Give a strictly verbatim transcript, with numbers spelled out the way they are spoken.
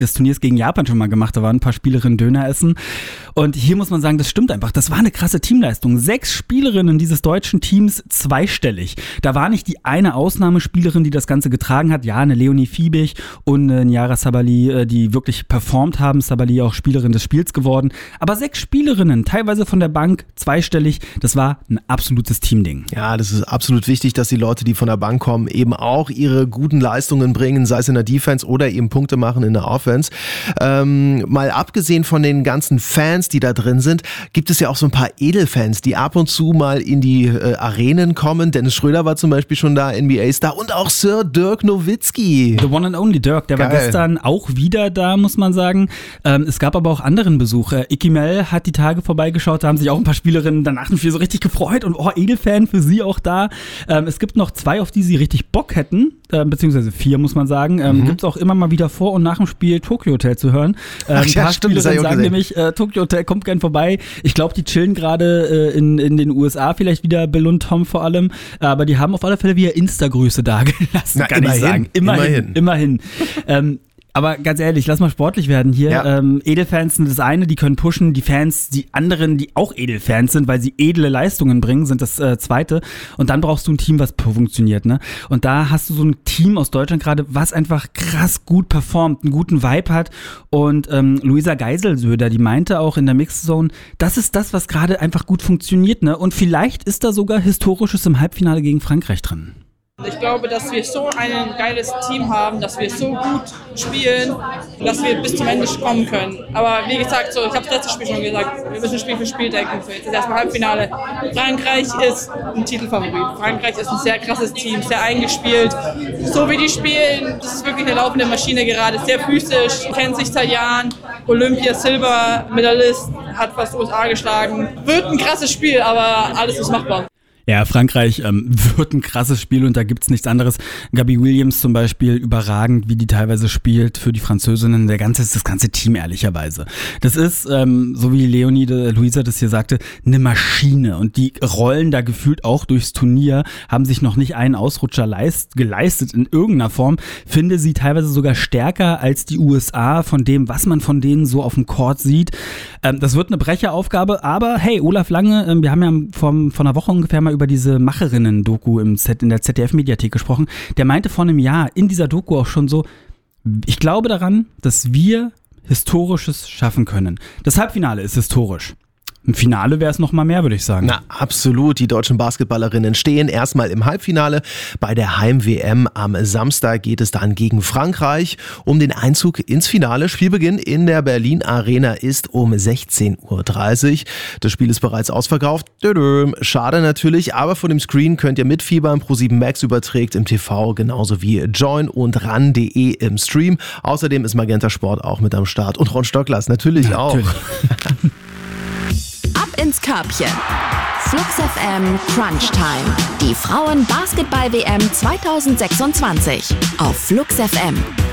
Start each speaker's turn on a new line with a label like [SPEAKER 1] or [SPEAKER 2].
[SPEAKER 1] des Turniers gegen Japan schon mal gemacht. Da waren ein paar Spielerinnen Döner essen. Und hier muss man sagen, das stimmt einfach. Das war eine krasse Teamleistung. Sechs Spielerinnen dieses deutschen Teams zweistellig. Da war nicht die eine Ausnahmespielerin, die das Ganze getragen hat. Ja, eine Leonie Fiebig und eine Niara Sabali, die wirklich performt haben. Sabali auch Spielerin des Spiels geworden. Aber sechs Spielerinnen, teilweise von der Bank, zweistellig. Das war ein absolutes Teamding.
[SPEAKER 2] Ja, das ist absolut wichtig, dass die Leute, die von der Bank kommen, eben auch ihre guten Leistungen bringen, sei es in der Defense oder eben Punkte machen in der Offense. Ähm, mal abgesehen von den ganzen Fans, die da drin sind, gibt es ja auch so ein paar Edelfans, die ab und zu mal in die äh, Arenen kommen. Dennis Schröder war zum Beispiel schon da, N B A-Star, und auch Sir Dirk Nowitzki.
[SPEAKER 1] The one and only Dirk, der Geil. war gestern auch wieder da, muss man sagen. Ähm, es gab aber auch anderen Besuch. Äh, Icky Mel hat die Tage vorbeigeschaut, da haben sich auch ein paar Spielerinnen danach so richtig gefreut und oh, Edelfan für sie auch da. Ähm, es gibt noch zwei, auf die sie richtig Bock hätten, äh, beziehungsweise vier, muss man sagen. Ähm, mhm. Gibt es auch immer mal wieder vor und nach dem Spiel Tokyo Hotel zu hören. Ähm, Ach, ja, ein paar stimmt, Spielerinnen sagen nämlich, äh, Tokyo Hotel kommt gern vorbei. Ich glaube, die chillen gerade äh, in, in den U S A, vielleicht wieder Bill und Tom vor allem. Aber die haben auf alle Fälle wieder Insta-Grüße dagelassen,
[SPEAKER 2] Na,
[SPEAKER 1] kann
[SPEAKER 2] immerhin,
[SPEAKER 1] ich sagen. Immerhin.
[SPEAKER 2] Immerhin.
[SPEAKER 1] immerhin. ähm, Aber ganz ehrlich, lass mal sportlich werden hier. Ja. Ähm, Edelfans sind das eine, die können pushen. Die Fans, die anderen, die auch Edelfans sind, weil sie edle Leistungen bringen, sind das äh, zweite. Und dann brauchst du ein Team, was funktioniert, ne? Und da hast du so ein Team aus Deutschland gerade, was einfach krass gut performt, einen guten Vibe hat. Und ähm, Luisa Geiselsöder, die meinte auch in der Mixzone, das ist das, was gerade einfach gut funktioniert, ne? Und vielleicht ist da sogar Historisches im Halbfinale gegen Frankreich drin.
[SPEAKER 3] Ich glaube, dass wir so ein geiles Team haben, dass wir so gut spielen, dass wir bis zum Ende kommen können. Aber wie gesagt, so, ich habe das letzte Spiel schon gesagt, wir müssen Spiel für Spiel denken. Jetzt ist erstmal Halbfinale. Frankreich ist ein Titelfavorit. Frankreich ist ein sehr krasses Team, sehr eingespielt. So wie die spielen, das ist wirklich eine laufende Maschine gerade. Sehr physisch, kennt sich seit Jahren. Olympia Silber, Medaillist, hat fast U S A geschlagen. Wird ein krasses Spiel, aber alles ist machbar.
[SPEAKER 1] Ja, Frankreich ähm, wird ein krasses Spiel und da gibt's nichts anderes. Gabi Williams zum Beispiel, überragend, wie die teilweise spielt für die Französinnen, der ganze, das ganze Team ehrlicherweise. Das ist, ähm, so wie Leonie de Luisa das hier sagte, eine Maschine und die rollen da gefühlt auch durchs Turnier, haben sich noch nicht einen Ausrutscher leist, geleistet in irgendeiner Form. Finde sie teilweise sogar stärker als die U S A von dem, was man von denen so auf dem Court sieht. Ähm, das wird eine Brecheraufgabe, aber hey, Olaf Lange, ähm, wir haben ja vor, vor einer Woche ungefähr mal über diese Macherinnen-Doku im Z, in der Z D F-Mediathek gesprochen. Der meinte vor einem Jahr in dieser Doku auch schon so, ich glaube daran, dass wir Historisches schaffen können. Das Halbfinale ist historisch. Im Finale wäre es noch mal mehr, würde ich sagen.
[SPEAKER 2] Na, absolut. Die deutschen Basketballerinnen stehen erstmal im Halbfinale. Bei der Heim-W M am Samstag geht es dann gegen Frankreich um den Einzug ins Finale. Spielbeginn in der Berlin Arena ist um sechzehn Uhr dreißig. Das Spiel ist bereits ausverkauft. Schade natürlich, aber von dem Screen könnt ihr mitfiebern. ProSieben Max überträgt im T V genauso wie Join und ran punkt de im Stream. Außerdem ist Magenta Sport auch mit am Start. Und Ron Stocklers natürlich, natürlich. auch.
[SPEAKER 4] Ab ins Körbchen. Flux F M Crunch Time. Die Frauen-Basketball-W M zwanzig sechsundzwanzig auf Flux F M.